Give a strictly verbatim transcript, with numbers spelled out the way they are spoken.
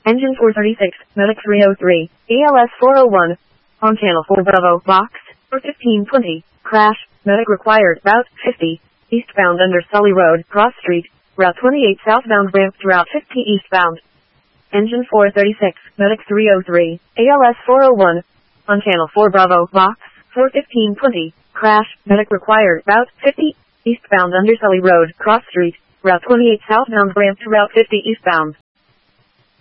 Engine four thirty-six, Medic three oh three, A L S four oh one. On channel four Bravo, box, for fifteen twenty, crash, Medic required, route fifty, eastbound under Sully Road, cross street, route twenty-eight southbound ramp to route fifty eastbound. Engine four thirty-six, Medic three oh three, A L S four oh one. On channel four Bravo, box, for fifteen twenty, crash, Medic required, route fifty, eastbound under Sully Road, cross street, route twenty-eight southbound ramp to route fifty eastbound.